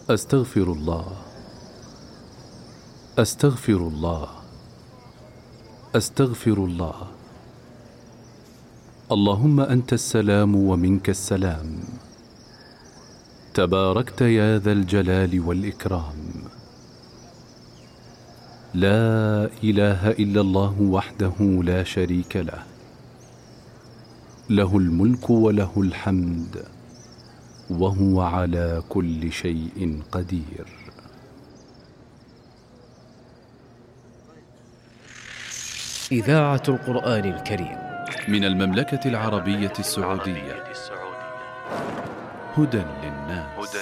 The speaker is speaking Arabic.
أستغفر الله، أستغفر الله، أستغفر الله. اللهم أنت السلام ومنك السلام، تباركت يا ذا الجلال والإكرام. لا إله إلا الله وحده لا شريك له، له الملك وله الحمد وهو على كل شيء قدير. إذاعة القرآن الكريم من المملكة العربية السعودية، هدى للناس.